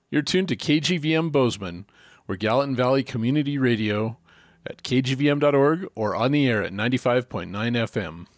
You're tuned to KGVM Bozeman. We're Gallatin Valley Community Radio at kgvm.org or on the air at 95.9 FM.